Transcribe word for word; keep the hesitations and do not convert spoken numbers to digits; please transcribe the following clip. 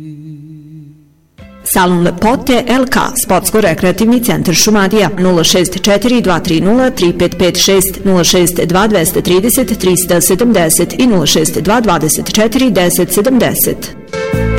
Salon Lepote L K, Sportsko-rekreativni centar Šumadija, nula šest četiri dva tri nula tri pet pet šest, nula šest dva dva tri nula tri sedam nula i nula šest dva dvadeset četiri deset sedamdeset.